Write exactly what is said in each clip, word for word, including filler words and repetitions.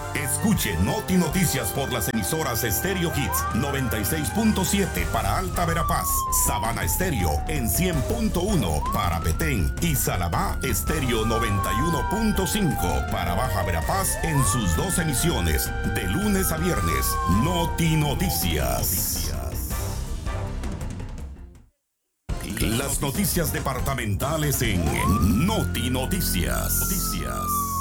Escuche Noti Noticias por las emisoras Stereo Hits noventa y seis punto siete para Alta Verapaz, Sabana Estéreo en cien punto uno para Petén y Salabá Estéreo noventa y uno punto cinco para Baja Verapaz en sus dos emisiones, de lunes a viernes. Noti Noticias. Las noticias departamentales en Noti Noticias. Noticias.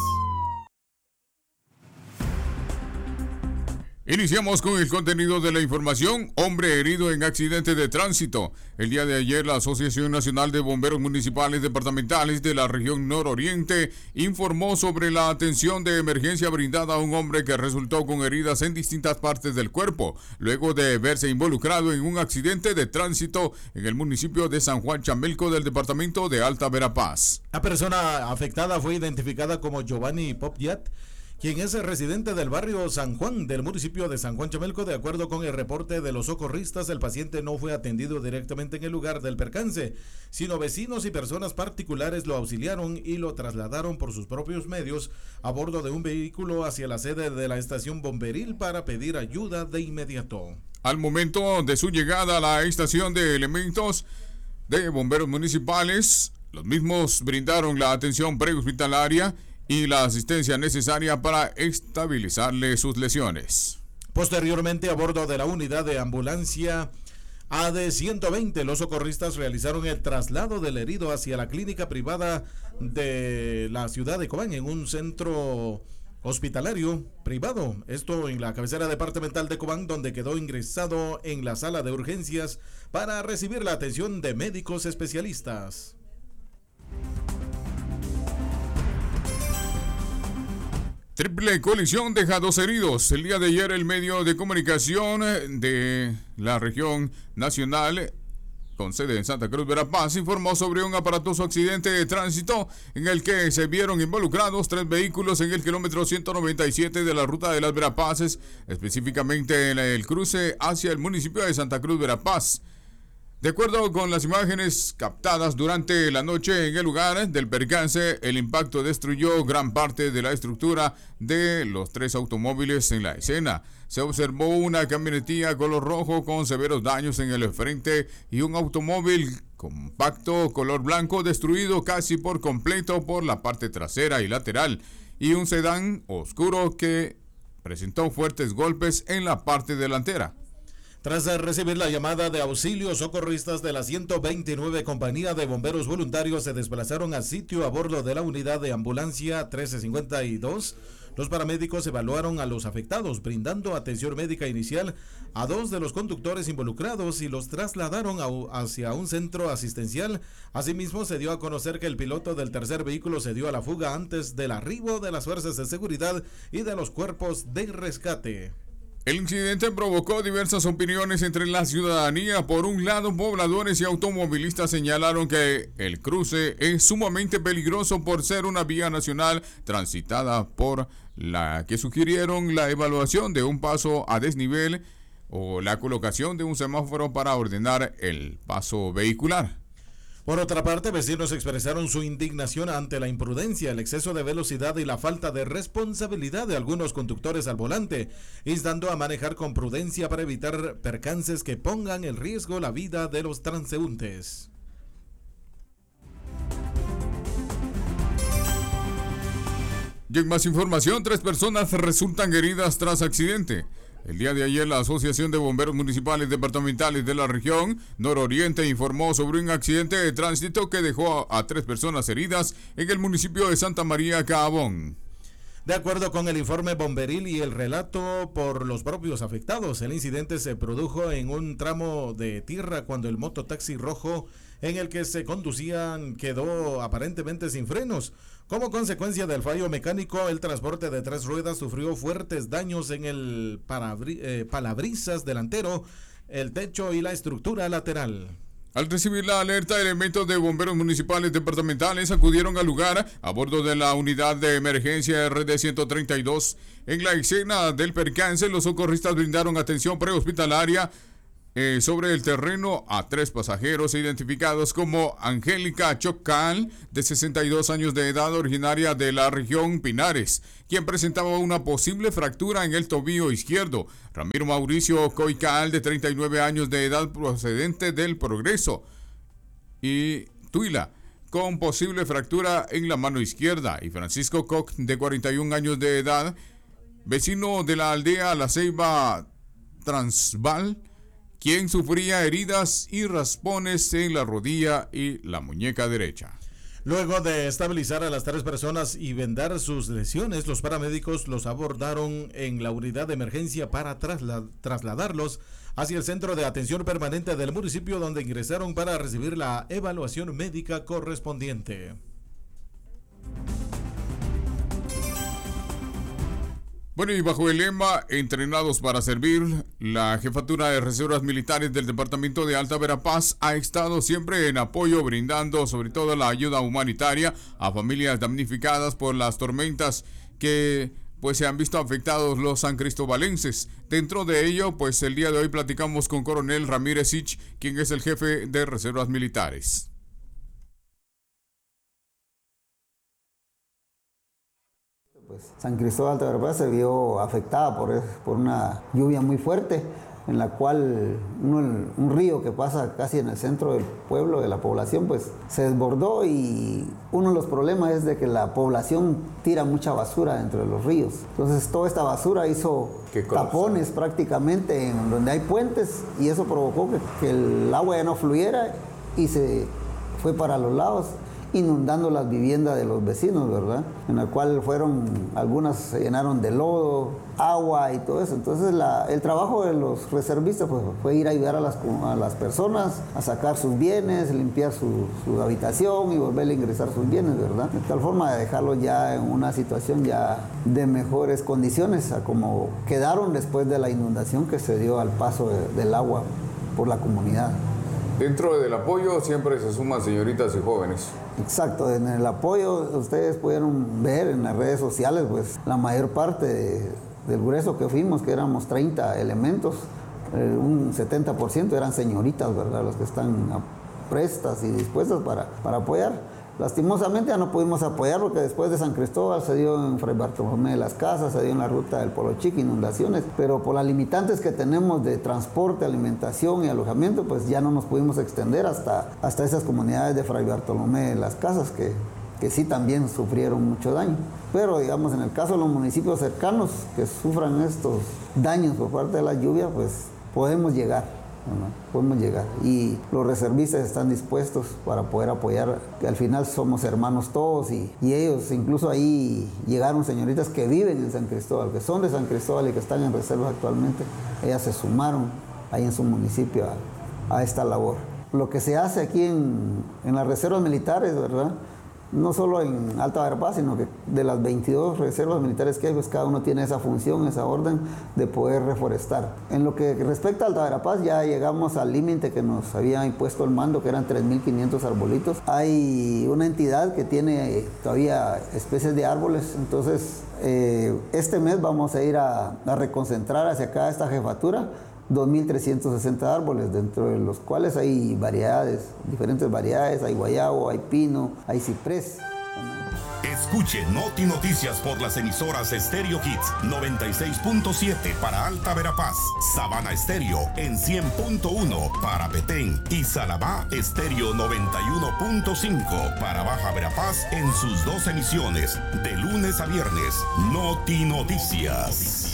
Iniciamos con el contenido de la información. Hombre herido en accidente de tránsito. El día de ayer, la Asociación Nacional de Bomberos Municipales Departamentales de la región nororiente informó sobre la atención de emergencia brindada a un hombre que resultó con heridas en distintas partes del cuerpo, luego de verse involucrado en un accidente de tránsito en el municipio de San Juan Chamelco del departamento de Alta Verapaz. La persona afectada fue identificada como Giovanni Popyat, quien es el residente del barrio San Juan del municipio de San Juan Chamelco. De acuerdo con el reporte de los socorristas, el paciente no fue atendido directamente en el lugar del percance, sino vecinos y personas particulares lo auxiliaron y lo trasladaron por sus propios medios a bordo de un vehículo hacia la sede de la estación bomberil para pedir ayuda de inmediato. Al momento de su llegada a la estación de elementos de bomberos municipales, los mismos brindaron la atención prehospitalaria y la asistencia necesaria para estabilizarle sus lesiones. Posteriormente, a bordo de la unidad de ambulancia A D ciento veinte, los socorristas realizaron el traslado del herido hacia la clínica privada de la ciudad de Cobán, en un centro hospitalario privado, esto en la cabecera departamental de Cobán, donde quedó ingresado en la sala de urgencias para recibir la atención de médicos especialistas. Triple colisión deja dos heridos. El día de ayer, el medio de comunicación de la región nacional con sede en Santa Cruz Verapaz informó sobre un aparatoso accidente de tránsito en el que se vieron involucrados tres vehículos en el kilómetro ciento noventa y siete de la ruta de las Verapaces, específicamente en el cruce hacia el municipio de Santa Cruz Verapaz. De acuerdo con las imágenes captadas durante la noche en el lugar del percance, el impacto destruyó gran parte de la estructura de los tres automóviles en la escena. Se observó una camionetilla color rojo con severos daños en el frente y un automóvil compacto color blanco destruido casi por completo por la parte trasera y lateral, y un sedán oscuro que presentó fuertes golpes en la parte delantera. Tras recibir la llamada de auxilio, socorristas de la ciento veintinueve Compañía de Bomberos Voluntarios se desplazaron al sitio a bordo de la unidad de ambulancia trece cincuenta y dos. Los paramédicos evaluaron a los afectados, brindando atención médica inicial a dos de los conductores involucrados y los trasladaron a, hacia un centro asistencial. Asimismo, se dio a conocer que el piloto del tercer vehículo se dio a la fuga antes del arribo de las fuerzas de seguridad y de los cuerpos de rescate. El incidente provocó diversas opiniones entre la ciudadanía. Por un lado, pobladores y automovilistas señalaron que el cruce es sumamente peligroso por ser una vía nacional transitada, por la que sugirieron la evaluación de un paso a desnivel o la colocación de un semáforo para ordenar el paso vehicular. Por otra parte, vecinos expresaron su indignación ante la imprudencia, el exceso de velocidad y la falta de responsabilidad de algunos conductores al volante, instando a manejar con prudencia para evitar percances que pongan en riesgo la vida de los transeúntes. Y en más información, tres personas resultan heridas tras accidente. El día de ayer, la Asociación de Bomberos Municipales Departamentales de la región nororiente informó sobre un accidente de tránsito que dejó a, a tres personas heridas en el municipio de Santa María, Caabón. De acuerdo con el informe bomberil y el relato por los propios afectados, el incidente se produjo en un tramo de tierra cuando el mototaxi rojo en el que se conducían quedó aparentemente sin frenos. Como consecuencia del fallo mecánico, el transporte de tres ruedas sufrió fuertes daños en el parabri- eh, parabrisas delantero, el techo y la estructura lateral. Al recibir la alerta, elementos de bomberos municipales departamentales acudieron al lugar a bordo de la unidad de emergencia R D ciento treinta y dos. En la escena del percance, los socorristas brindaron atención prehospitalaria Eh, sobre el terreno a tres pasajeros identificados como Angélica Chocal, de sesenta y dos años de edad, originaria de la región Pinares, quien presentaba una posible fractura en el tobillo izquierdo. Ramiro Mauricio Coical, de treinta y nueve años de edad, procedente del Progreso, y Tuila, con posible fractura en la mano izquierda. Y Francisco Koch, de cuarenta y un años de edad, vecino de la aldea La Ceiba Transval, quien sufría heridas y raspones en la rodilla y la muñeca derecha. Luego de estabilizar a las tres personas y vendar sus lesiones, los paramédicos los abordaron en la unidad de emergencia para trasla- trasladarlos hacia el centro de atención permanente del municipio, donde ingresaron para recibir la evaluación médica correspondiente. Bueno, y bajo el lema Entrenados para Servir, la Jefatura de Reservas Militares del Departamento de Alta Verapaz ha estado siempre en apoyo, brindando sobre todo la ayuda humanitaria a familias damnificadas por las tormentas que pues se han visto afectados los san cristobalenses. Dentro de ello, pues el día de hoy platicamos con Coronel Ramírez Sich, quien es el jefe de Reservas Militares. Pues San Cristóbal de Verapaz se vio afectada por, por una lluvia muy fuerte, en la cual uno, un río que pasa casi en el centro del pueblo, de la población, pues se desbordó, y uno de los problemas es de que la población tira mucha basura dentro de los ríos. Entonces toda esta basura hizo tapones prácticamente en donde hay puentes, y eso provocó que, que el agua ya no fluyera y se fue para los lados, inundando las viviendas de los vecinos, ¿verdad? En la cual fueron, algunas se llenaron de lodo, agua y todo eso. Entonces la, el trabajo de los reservistas pues, fue ir a ayudar a las, a las personas a sacar sus bienes, limpiar su, su habitación y volver a ingresar sus bienes, ¿verdad? De tal forma de dejarlos ya en una situación ya de mejores condiciones, a como quedaron después de la inundación que se dio al paso de, del agua por la comunidad. Dentro del apoyo siempre se suman señoritas y jóvenes. Exacto, en el apoyo ustedes pudieron ver en las redes sociales, pues la mayor parte de, del grueso que fuimos, que éramos treinta elementos, eh, un setenta por ciento eran señoritas, ¿verdad? Los que están prestas y dispuestas para, para apoyar. Lastimosamente ya no pudimos apoyar porque después de San Cristóbal se dio en Fray Bartolomé de las Casas, se dio en la ruta del Polo Chico, inundaciones, pero por las limitantes que tenemos de transporte, alimentación y alojamiento, pues ya no nos pudimos extender hasta, hasta esas comunidades de Fray Bartolomé de las Casas que, que sí también sufrieron mucho daño. Pero digamos, en el caso de los municipios cercanos que sufran estos daños por parte de la lluvia, pues podemos llegar. Bueno, podemos llegar y los reservistas están dispuestos para poder apoyar, que al final somos hermanos todos, y, y ellos, incluso ahí llegaron señoritas que viven en San Cristóbal, que son de San Cristóbal y que están en reservas actualmente. Ellas se sumaron ahí en su municipio a, a esta labor. Lo que se hace aquí en, en las reservas militares, ¿verdad? No solo en Alta Verapaz, sino que de las veintidós reservas militares que hay, pues cada uno tiene esa función, esa orden de poder reforestar. En lo que respecta a Alta Verapaz, ya llegamos al límite que nos había impuesto el mando, que eran tres mil quinientos arbolitos. Hay una entidad que tiene todavía especies de árboles, entonces eh, este mes vamos a ir a, a reconcentrar hacia acá esta jefatura dos mil trescientos sesenta árboles, dentro de los cuales hay variedades, diferentes variedades, hay guayabo, hay pino, hay ciprés. Escuche Noti Noticias por las emisoras Estéreo Hits noventa y seis punto siete para Alta Verapaz, Sabana Estéreo en cien punto uno para Petén y Salabá Estéreo noventa y uno punto cinco para Baja Verapaz en sus dos emisiones, de lunes a viernes. Noti Noticias.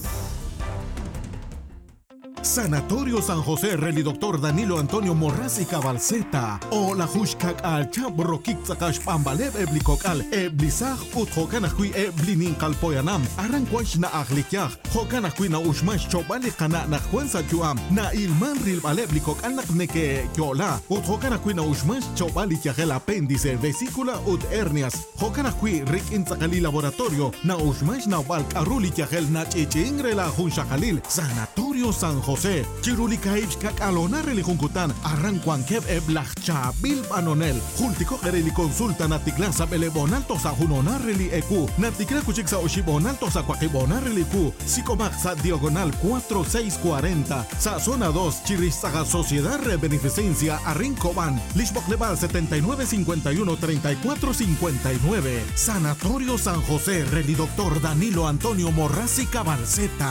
Sanatorio San José, Reli Doctor Danilo Antonio Morraz y Cabalceta. O la Hushkak al Chabro Kitsakash Pambalev Eblikok al Eblizaj Ut Hokanahui Eblinin Kalpoyanam. Arranquash na Ahlikyaj. Hokanahui na Ushmash Chobali Kana na Juanza Juam. Na Ilman Ril Baleblikok al Nakneke Yola. Ut Hokanahui na Ushmash Chobali Yagel Apéndice, Vesícula Ut Hernias. Hokanahui Rik Inzakali Laboratorio. Na Ushmash na Balk Aruli Yagel Nach Ichingre la Hunshakalil. Sanatorio San José. José, Chirulikaich Kakalona Relijunkutan, Arranquan Kev Eblachcha, Bilbanonel, Jultico Reli Consulta Naticlasa Belebonalto sa Junona Reli Ecu, Naticla Cuchiksa Oshibonalto sa Quaquibona Relicu, Sicomaxa Diagonal cuatro seis cuarenta, sa Zona dos, Chirizaga Sociedad de Beneficencia, Arrincoban, Lishbok Leval setenta y nueve cincuenta y uno treinta y cuatro cincuenta y nueve, Sanatorio San José, Reli Doctor Danilo Antonio Morrasi Cabalceta.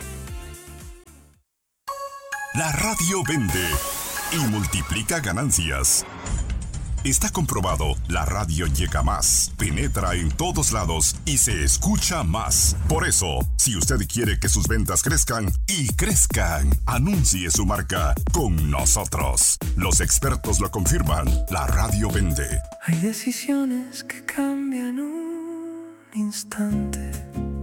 La radio vende y multiplica ganancias. Está comprobado, la radio llega más, penetra en todos lados y se escucha más. Por eso, si usted quiere que sus ventas crezcan y crezcan, anuncie su marca con nosotros. Los expertos lo confirman, la radio vende. Hay decisiones que cambian un instante.